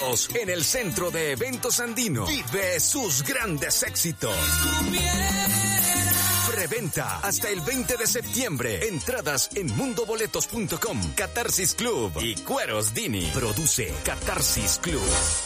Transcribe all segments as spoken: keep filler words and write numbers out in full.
Estamos en el Centro de Eventos Andino. Vive sus grandes éxitos. Preventa hasta el veinte de septiembre. Entradas en mundo boletos punto com. Catarsis Club y Cueros Dini. Produce Catarsis Club.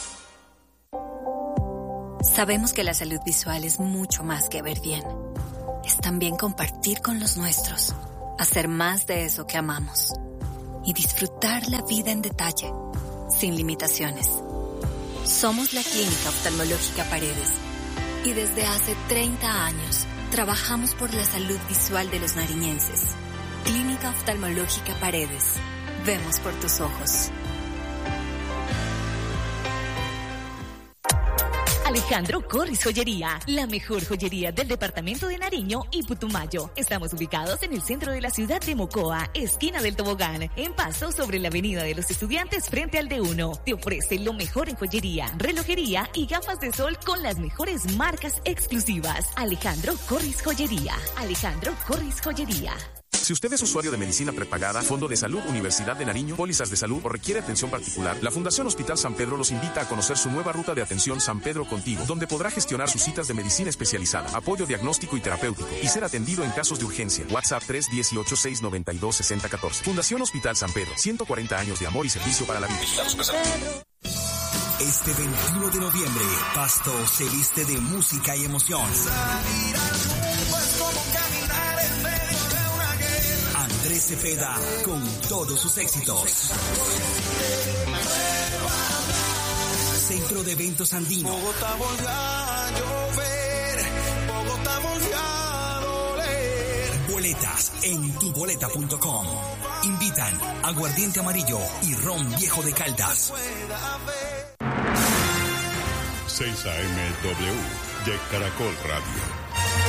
Sabemos que la salud visual es mucho más que ver bien. Es también compartir con los nuestros, hacer más de eso que amamos y disfrutar la vida en detalle, sin limitaciones. Somos la Clínica Oftalmológica Paredes y desde hace treinta años trabajamos por la salud visual de los nariñenses. Clínica Oftalmológica Paredes. Vemos por tus ojos. Alejandro Corris Joyería, la mejor joyería del departamento de Nariño y Putumayo. Estamos ubicados en el centro de la ciudad de Mocoa, esquina del Tobogán, en paso sobre la avenida de los Estudiantes frente al D uno. Te ofrece lo mejor en joyería, relojería y gafas de sol con las mejores marcas exclusivas. Alejandro Corris Joyería. Alejandro Corris Joyería. Si usted es usuario de medicina prepagada, Fondo de Salud, Universidad de Nariño, pólizas de salud o requiere atención particular, la Fundación Hospital San Pedro los invita a conocer su nueva ruta de atención San Pedro Contigo, donde podrá gestionar sus citas de medicina especializada, apoyo diagnóstico y terapéutico y ser atendido en casos de urgencia. WhatsApp tres uno ocho, seis nueve dos, seis cero uno cuatro. Fundación Hospital San Pedro, ciento cuarenta años de amor y servicio para la vida. Este veintiuno de noviembre, Pasto se viste de música y emoción. Andrés Cepeda con todos sus éxitos. Centro de Eventos Andino. Bogotá volvió a llover, Bogotá volvió a doler. Boletas en tu boleta punto com. Invitan Aguardiente Amarillo y Ron Viejo de Caldas. seis A M W de Caracol Radio.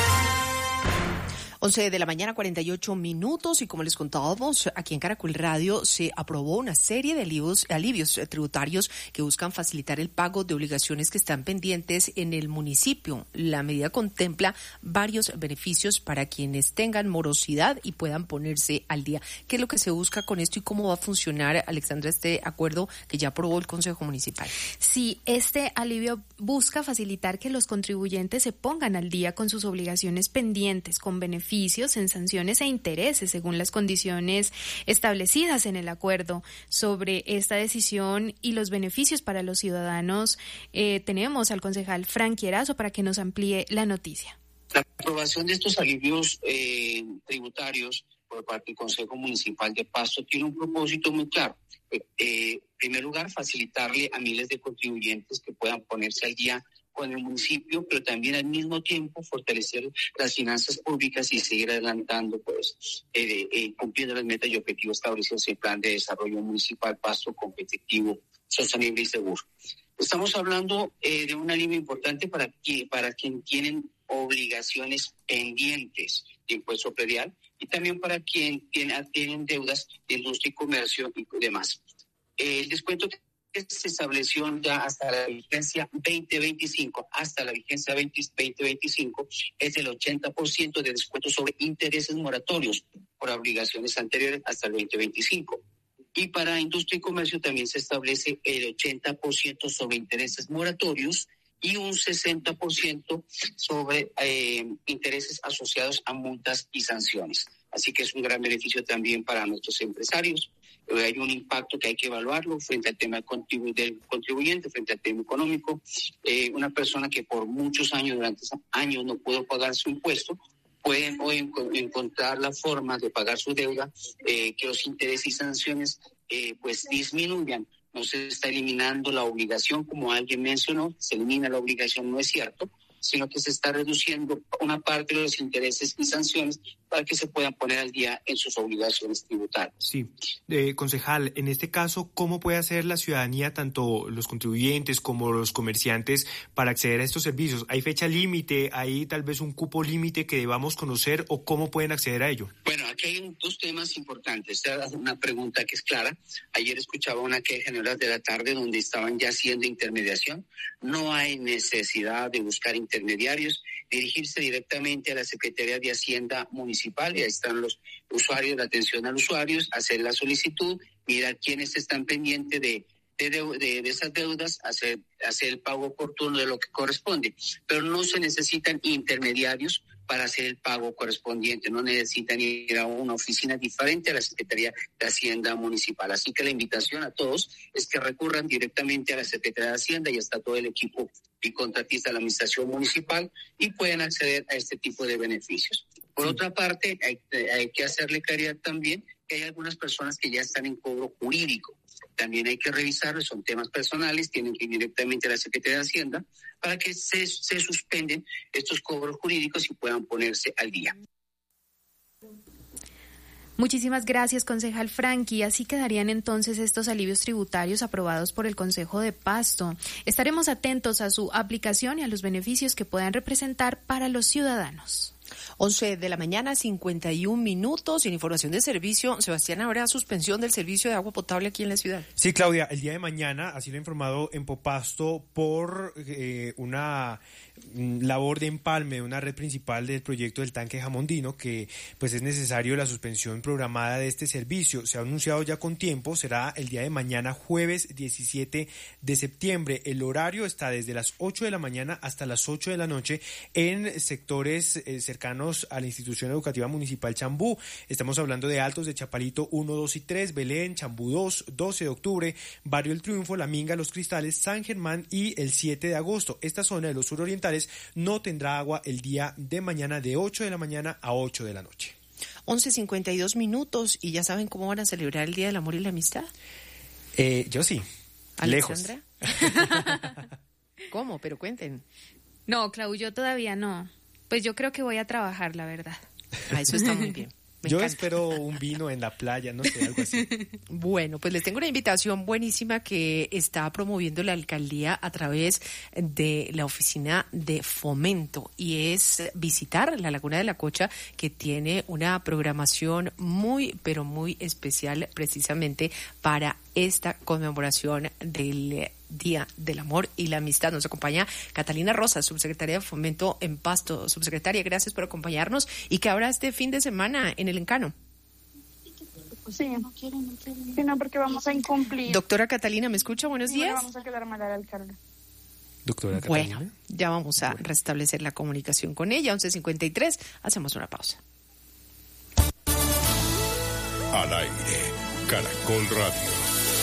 once de la mañana, cuarenta y ocho minutos, y como les contábamos, aquí en Caracol Radio se aprobó una serie de alivios, alivios tributarios que buscan facilitar el pago de obligaciones que están pendientes en el municipio. La medida contempla varios beneficios para quienes tengan morosidad y puedan ponerse al día. ¿Qué es lo que se busca con esto y cómo va a funcionar, Alexandra, este acuerdo que ya aprobó el Consejo Municipal? Sí, este alivio busca facilitar que los contribuyentes se pongan al día con sus obligaciones pendientes, con beneficios en sanciones e intereses según las condiciones establecidas en el acuerdo. Sobre esta decisión y los beneficios para los ciudadanos, eh, tenemos al concejal Frankie Erazo para que nos amplíe la noticia. La aprobación de estos alivios eh, tributarios por parte del Consejo Municipal de Pasto tiene un propósito muy claro. Eh, en primer lugar, facilitarle a miles de contribuyentes que puedan ponerse al día con el municipio, pero también al mismo tiempo fortalecer las finanzas públicas y seguir adelantando, pues, eh, eh, cumpliendo las metas y objetivos establecidos en el Plan de Desarrollo Municipal Pasto Competitivo, Sostenible y Seguro. Estamos hablando eh, de un alivio importante para, que, para quien tienen obligaciones pendientes de impuesto predial y también para quien tiene, tienen deudas de industria y comercio y demás. Eh, el descuento que se estableció ya hasta la vigencia veinte veinticinco, hasta la vigencia veinte veinticinco, es del ochenta por ciento de descuento sobre intereses moratorios por obligaciones anteriores hasta el veinte veinticinco. Y para industria y comercio también se establece el ochenta por ciento sobre intereses moratorios y un sesenta por ciento sobre eh, intereses asociados a multas y sanciones. Así que es un gran beneficio también para nuestros empresarios. Hay un impacto que hay que evaluarlo frente al tema contribu- del contribuyente, frente al tema económico. Eh, una persona que por muchos años, durante años, no pudo pagar su impuesto, pueden hoy en- encontrar la forma de pagar su deuda, eh, que los intereses y sanciones eh, pues disminuyan. No se está eliminando la obligación, como alguien mencionó, se elimina la obligación, no es cierto, sino que se está reduciendo una parte de los intereses y sanciones para que se puedan poner al día en sus obligaciones tributarias. Sí, eh, concejal, en este caso, ¿cómo puede hacer la ciudadanía, tanto los contribuyentes como los comerciantes, para acceder a estos servicios? ¿Hay fecha límite? ¿Hay tal vez un cupo límite que debamos conocer o cómo pueden acceder a ello? Bueno, aquí hay dos temas importantes. Esta es una pregunta que es clara. Ayer escuchaba una queja en horas de la tarde donde estaban ya haciendo intermediación. No hay necesidad de buscar intermediarios, dirigirse directamente a la Secretaría de Hacienda Municipal, y ahí están los usuarios, la atención a los usuarios, hacer la solicitud, mirar quiénes están pendientes de, de, de, de esas deudas, hacer, hacer el pago oportuno de lo que corresponde. Pero no se necesitan intermediarios para hacer el pago correspondiente, no necesitan ir a una oficina diferente a la Secretaría de Hacienda Municipal. Así que la invitación a todos es que recurran directamente a la Secretaría de Hacienda, y está todo el equipo y contratista de la Administración Municipal, y pueden acceder a este tipo de beneficios. Por sí. otra parte, hay, hay que hacerle claridad también que hay algunas personas que ya están en cobro jurídico. También hay que revisarlo, son temas personales, tienen que ir directamente a la Secretaría de Hacienda para que se, se suspenden estos cobros jurídicos y puedan ponerse al día. Muchísimas gracias, concejal Franqui. Así quedarían entonces estos alivios tributarios aprobados por el Consejo de Pasto. Estaremos atentos a su aplicación y a los beneficios que puedan representar para los ciudadanos. once de la mañana, cincuenta y un minutos. En información de servicio, Sebastián, ¿habrá suspensión del servicio de agua potable aquí en la ciudad? Sí, Claudia, el día de mañana, así lo ha informado Empopasto, por eh, una labor de empalme de una red principal del proyecto del tanque Jamondino, que pues es necesario la suspensión programada de este servicio. Se ha anunciado ya con tiempo, será el día de mañana, jueves diecisiete de septiembre. El horario está desde las ocho de la mañana hasta las ocho de la noche en sectores eh, cercanos a la institución educativa municipal Chambú. Estamos hablando de Altos de Chapalito uno, dos y tres, Belén, Chambú dos, doce de octubre, Barrio El Triunfo, La Minga, Los Cristales, San Germán y el siete de agosto. Esta zona de los surorientales no tendrá agua el día de mañana de ocho de la mañana a ocho de la noche. once cincuenta y dos minutos, ¿y ya saben cómo van a celebrar el Día del Amor y la Amistad? Eh, yo sí, ¿Alexandra? Lejos. ¿Cómo? Pero cuenten. No, Clau, yo todavía no. Pues yo creo que voy a trabajar, la verdad. Ah, eso está muy bien. Me Yo encanta. espero un vino en la playa, no sé, algo así. Bueno, pues les tengo una invitación buenísima que está promoviendo la alcaldía a través de la oficina de fomento, y es visitar la Laguna de la Cocha, que tiene una programación muy, pero muy especial precisamente para esta conmemoración del Día del Amor y la Amistad. Nos acompaña Catalina Rosas, subsecretaria de Fomento en Pasto. Subsecretaria, gracias por acompañarnos. ¿Y qué habrá este fin de semana en el Encano? Sí, sí, no, porque vamos a incumplir. Doctora Catalina, ¿me escucha? Buenos Sí, días. vamos a quedar mal al alcalde. Doctora Catalina. Bueno, ya vamos a restablecer la comunicación con ella. once cincuenta y tres, hacemos una pausa. Al aire, Caracol Radio.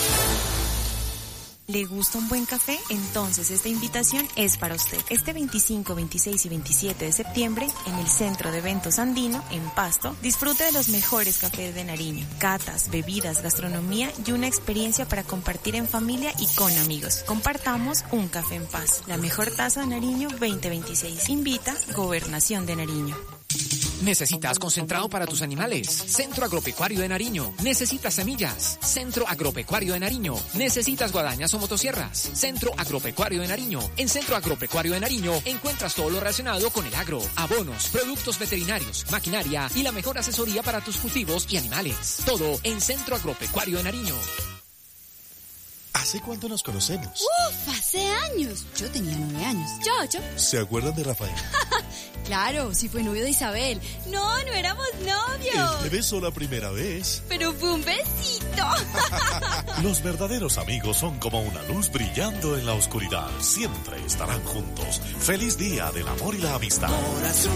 ¿Le gusta un buen café? Entonces esta invitación es para usted. Este veinticinco, veintiséis y veintisiete de septiembre, en el Centro de Eventos Andino, en Pasto, disfrute de los mejores cafés de Nariño, catas, bebidas, gastronomía y una experiencia para compartir en familia y con amigos. Compartamos un café en paz. La mejor taza de Nariño veinte veintiséis. Invita Gobernación de Nariño. ¿Necesitas concentrado para tus animales? Centro Agropecuario de Nariño. ¿Necesitas semillas? Centro Agropecuario de Nariño. ¿Necesitas guadañas o motosierras? Centro Agropecuario de Nariño. En Centro Agropecuario de Nariño encuentras todo lo relacionado con el agro, abonos, productos veterinarios, maquinaria y la mejor asesoría para tus cultivos y animales. Todo en Centro Agropecuario de Nariño. ¿Hace cuánto nos conocemos? ¡Uf! Hace años. Yo tenía nueve años. Yo, yo. ¿Se acuerdan de Rafael? Claro, sí fue novio de Isabel. No, no éramos novios. El beso la primera vez. Pero fue un besito. Los verdaderos amigos son como una luz brillando en la oscuridad. Siempre estarán juntos. Feliz Día del Amor y la Amistad. Corazón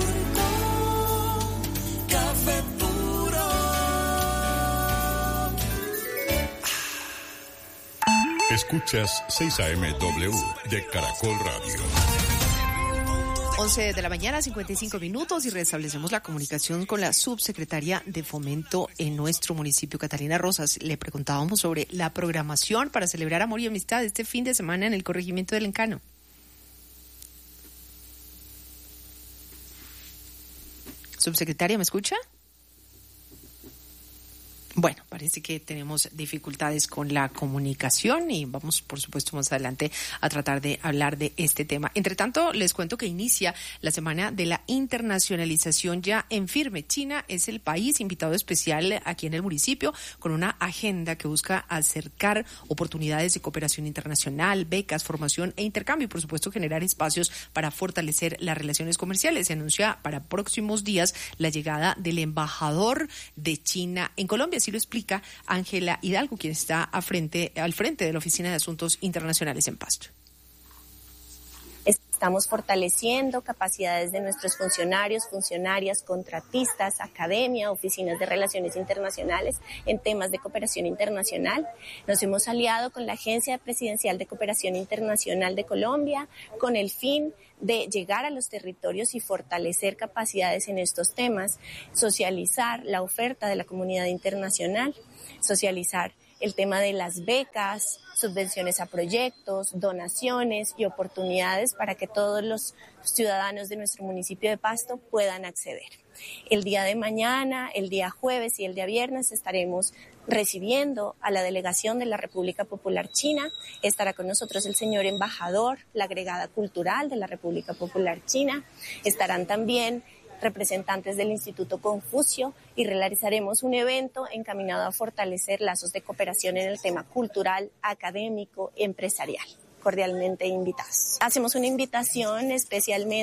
con café puro. Escuchas seis A M W de Caracol Radio. once de la mañana, cincuenta y cinco minutos, y restablecemos la comunicación con la subsecretaria de Fomento en nuestro municipio, Catalina Rosas. Le preguntábamos sobre la programación para celebrar amor y amistad este fin de semana en el corregimiento del Encano. Subsecretaria, ¿me escucha? Bueno, parece que tenemos dificultades con la comunicación y vamos, por supuesto, más adelante a tratar de hablar de este tema. Entre tanto, les cuento que inicia la Semana de la Internacionalización ya en firme. China es el país invitado especial aquí en el municipio, con una agenda que busca acercar oportunidades de cooperación internacional, becas, formación e intercambio y, por supuesto, generar espacios para fortalecer las relaciones comerciales. Se anuncia para próximos días la llegada del embajador de China en Colombia. Así lo explica Ángela Hidalgo, quien está a frente, al frente de la Oficina de Asuntos Internacionales en Pasto. Estamos fortaleciendo capacidades de nuestros funcionarios, funcionarias, contratistas, academia, oficinas de relaciones internacionales en temas de cooperación internacional. Nos hemos aliado con la Agencia Presidencial de Cooperación Internacional de Colombia con el fin de llegar a los territorios y fortalecer capacidades en estos temas, socializar la oferta de la comunidad internacional, socializar el tema de las becas, subvenciones a proyectos, donaciones y oportunidades para que todos los ciudadanos de nuestro municipio de Pasto puedan acceder. El día de mañana, el día jueves y el día viernes estaremos recibiendo a la delegación de la República Popular China. Estará con nosotros el señor embajador, la agregada cultural de la República Popular China. Estarán también representantes del Instituto Confucio y realizaremos un evento encaminado a fortalecer lazos de cooperación en el tema cultural, académico, empresarial. Cordialmente invitados. Hacemos una invitación especialmente